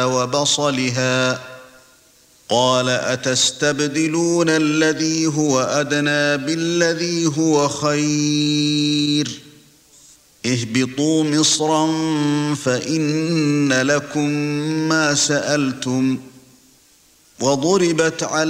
وبصلها قال أتستبدلون الذي هو أدنى بالذي هو خير اهبطوا مصرا فإن لكم ما سألتم وضربت على